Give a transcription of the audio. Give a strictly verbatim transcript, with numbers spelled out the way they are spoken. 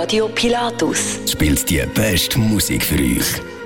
Radio Pilatus spielt die beste Musik für euch.